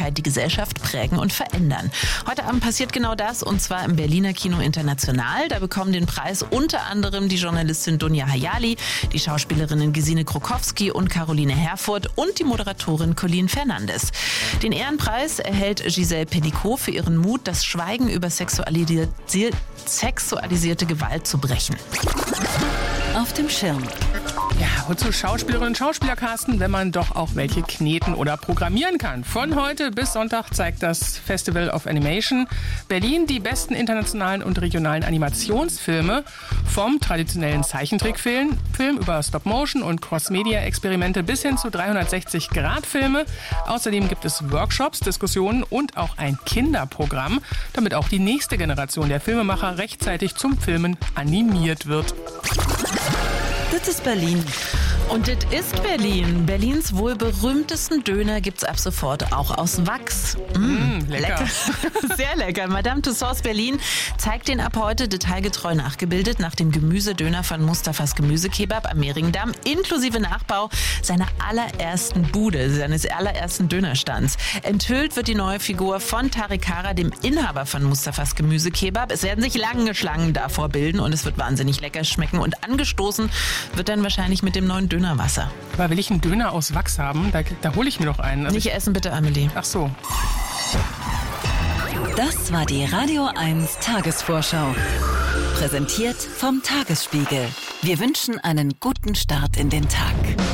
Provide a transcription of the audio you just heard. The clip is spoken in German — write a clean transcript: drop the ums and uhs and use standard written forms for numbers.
Persönlichkeit die Gesellschaft prägen und verändern. Heute Abend passiert genau das, und zwar im Berliner Kino International. Da bekommen den Preis unter anderem die Journalistin Dunja Hayali, die Schauspielerinnen Gesine Krokowski und Caroline Herfurth und die Moderatorin Colleen Fernandes. Den Ehrenpreis erhält Giselle Pellicot für ihren Mut, das Schweigen über sexualisierte Gewalt zu brechen. Auf dem Schirm. Ja, wozu Schauspielerinnen und Schauspieler casten, wenn man doch auch welche kneten oder programmieren kann? Von heute bis Sonntag zeigt das Festival of Animation Berlin die besten internationalen und regionalen Animationsfilme, vom traditionellen Zeichentrickfilm über Stop-Motion und Cross-Media-Experimente bis hin zu 360-Grad-Filme. Außerdem gibt es Workshops, Diskussionen und auch ein Kinderprogramm, damit auch die nächste Generation der Filmemacher rechtzeitig zum Filmen animiert wird. Das ist Berlin. Und das ist Berlin. Berlins wohl berühmtesten Döner gibt's ab sofort auch aus Wachs. Lecker. Sehr lecker. Madame Tussauds Berlin zeigt den ab heute detailgetreu nachgebildet nach dem Gemüsedöner von Mustafas Gemüsekebab am Mehringdamm, inklusive Nachbau seiner allerersten Bude, seines allerersten Dönerstands. Enthüllt wird die neue Figur von Tariq Kara, dem Inhaber von Mustafas Gemüsekebab. Es werden sich lange Schlangen davor bilden und es wird wahnsinnig lecker schmecken. Und angestoßen wird dann wahrscheinlich mit dem neuen Dönerwasser. Aber will ich einen Döner aus Wachs haben, da hole ich mir doch einen. Nicht essen bitte, Amelie. Ach so. Das war die Radio 1 Tagesvorschau. Präsentiert vom Tagesspiegel. Wir wünschen einen guten Start in den Tag.